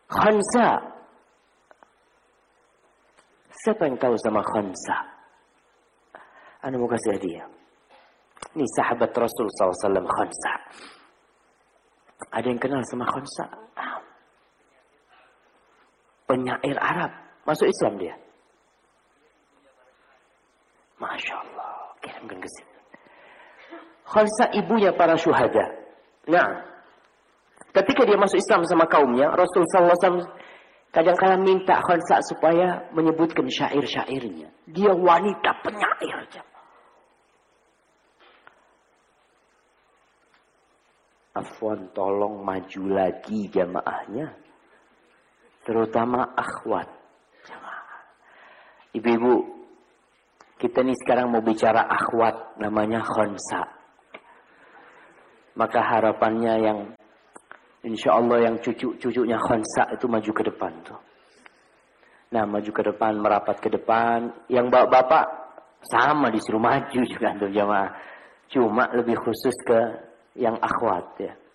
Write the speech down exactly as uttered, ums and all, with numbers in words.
Khansa. Siapa yang tahu sama Khansa? Anda mau kasih hadiah. Ini sahabat Rasul sallallahu alaihi wasallam Khansa. Ada yang kenal sama Khansa? Penyair Arab. Masuk Islam dia. Masya Allah. Kirimkan ke sini. Khansa ibunya para syuhada. Nah. Ketika dia masuk Islam sama kaumnya, Rasul sallallahu alaihi wasallam kadang-kadang minta Khansa supaya menyebutkan syair-syairnya. Dia wanita penyair. Afwan, tolong maju lagi jamaahnya. Terutama akhwat. Jamaah. Ibu-ibu, kita nih sekarang mau bicara akhwat, namanya Khansa. Maka harapannya yang insya Allah yang cucu-cucunya Khansa itu maju ke depan tuh. Nah, maju ke depan, merapat ke depan. Yang bapak-bapak sama disuruh maju juga tuh jamaah. Cuma lebih khusus ke yang akhwat ya.